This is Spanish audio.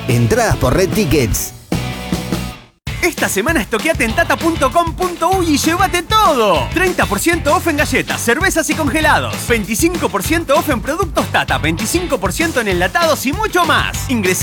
Entradas por Red Tickets. Esta semana estoqueate en tata.com.uy y llévate todo. 30% off en galletas, cervezas y congelados. 25% off en productos Tata, 25% en enlatados y mucho más. Ingresá